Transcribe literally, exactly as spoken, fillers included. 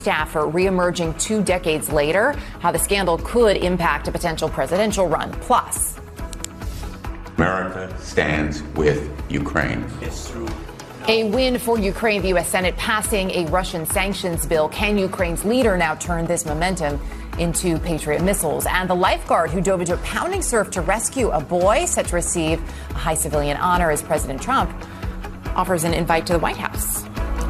Staffer reemerging two decades later, how the scandal could impact a potential presidential run. Plus, America stands with Ukraine. A win for Ukraine, the U S Senate passing a Russian sanctions bill. Can Ukraine's leader now turn this momentum into Patriot missiles? And the lifeguard who dove into a pounding surf to rescue a boy set to receive a high civilian honor as President Trump offers an invite to the White House.